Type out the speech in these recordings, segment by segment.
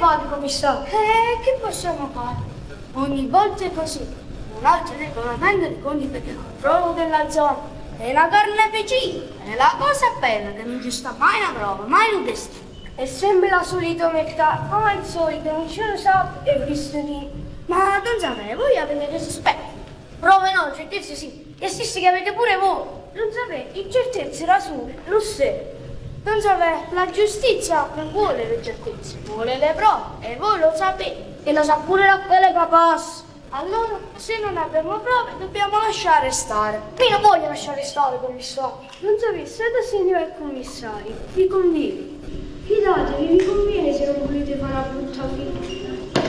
fare, commissario? Che possiamo fare? Ogni volta è così. Un altro regolamento di conti perché controllo della zona. È la carneficina. È la cosa bella che non ci sta mai una prova, mai un destino. È sempre la solita metà, come al solito, non ce lo sa e bisturi. Ma non sapete, voi avete dei sospetti. Prove no, certezze sì. E stessi che avete pure voi. Non sapete, incertezze rasure, russe. Non sapete, la giustizia non vuole le certezze, vuole le prove. E voi lo sapete. E lo sa pure Raffaele Capasso. Allora, se non abbiamo prove, dobbiamo lasciare stare. Io non voglio lasciare stare, commissario. Non sapete, siete signori commissari, vi conviene. Fidatevi, vi conviene se non volete fare una brutta fine.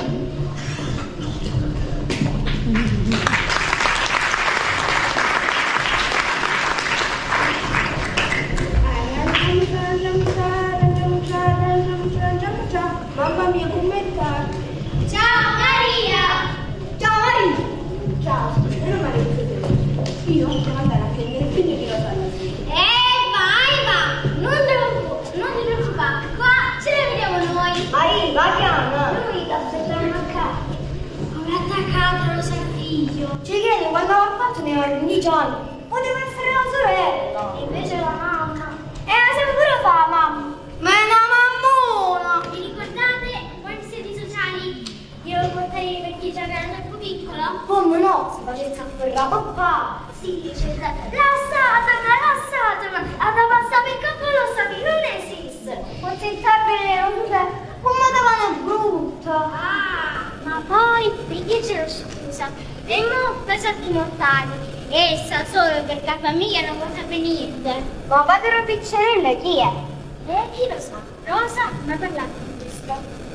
Mamma mia, come sta? Ciao Maria! Ciao Maria! Ciao, non Maria. Io devo andare a prendere il figlio di Rosanna. Vai, non ti preoccupare, qua ce ne vediamo noi. Arriva, chiama! Lui l'aspettiamo a casa. Come attaccato lo sa figlio. Ci credo, quando l'ha fatto ne aveva 15 anni. Poteva essere la sorella. E invece la mamma. Ma siamo pure fa, mamma. Ma è una mammona! Vi ricordate quando siete sociali? Io lo portai per chi giocava troppo piccolo? Come no? Si faceva afferrare papà! Sì, c'è la Satana, ad passare il capo lo sapevi, non esiste. Contentabile, non c'è. Come davano brutta! Ah, ma poi perché ce lo scusa? E mo pesati mortali. Essa solo perché la famiglia non vuole sapere niente. Ma padre Pizzerella chi è? Chi lo sa? Rosa, ma parlate di questo.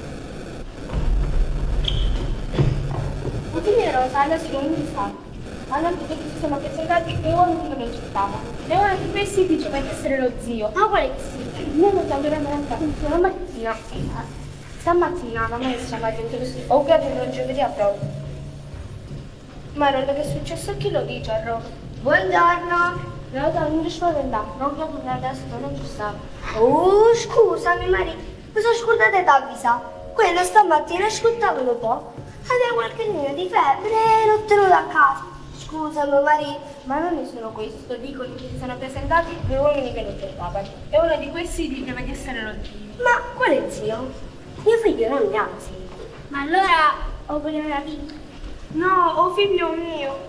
I figli Rosa hanno secondo di santo. Hanno detto che si sono presentati e ora non lo cittavano. E ora di questi dice per essere lo zio. Ma quale zio? Noi non dobbiamo andare la mattina. Stamattina la maestra mi ha detto che si ovviamente giovedì a prova. Ma Rosa, che è successo? A chi lo dice a Rosa? Buongiorno. Rosa, non ti spaventare, non lo puoi adesso, non ci sta. Oh, scusami Maria, mi sono scordata di avvisare. Quello stamattina ascoltavano un po'. Aveva qualche linea di febbre e l'ho tenuto a casa. Scusami Maria, ma non è solo questo, dicono che si sono presentati 2 uomini che non tornavano. E uno di questi diceva di essere lo zio. Ma quale zio? Mio figlio non ne ha zio. Ma allora ho voglio la vita. No, oh figlio mio.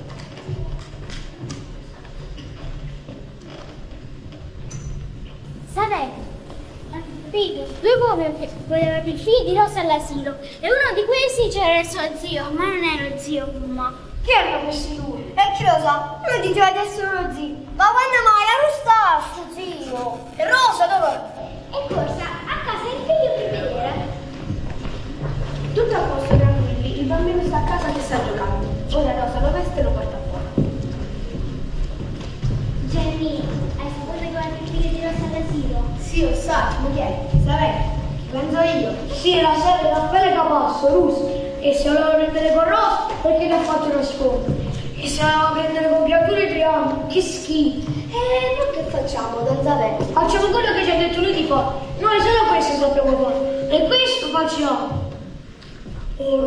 Sapete, capito? 2 uomini che volevano il figlio di Rosa all'asilo e uno di questi c'era il suo zio, ma non è lo zio, mamma. Chi erano questi 2? E chi lo sa? Lui diceva di essere lo zio. Ma quando mai arrestato sto zio? E Rosa dov'è? E corsa a casa del figlio per vedere. Tutto a posto, tranquilli. Il bambino sta a casa che sta giocando. Ora Rosa lo veste e lo porta fuori. Jenny, hai saputo che guarda il figlio di Rosa all'asilo? Sì, lo sa, ma chi è? Sapete? Penso io. Sì, la serie da Raffaele Capasso, russo. E se voleva prendere con Rosa, perché ne ha fatto una sconto? E se voleva prendere con creature triangoli, che schifo. E noi che facciamo, non sapete? Facciamo quello che ci ha detto lui di fare. Noi solo questo sappiamo fare. E questo facciamo.